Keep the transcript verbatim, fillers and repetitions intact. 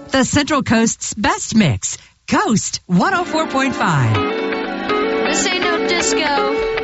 the Central Coast's best mix. Coast one oh four point five. This ain't no disco.